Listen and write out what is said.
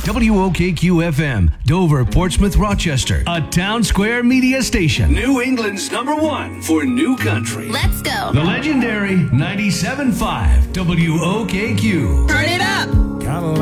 WOKQ-FM, Dover, Portsmouth, Rochester, a Town Square media station. New England's #1 for new country. Let's go. The legendary 97.5 WOKQ. Turn it up. Kinda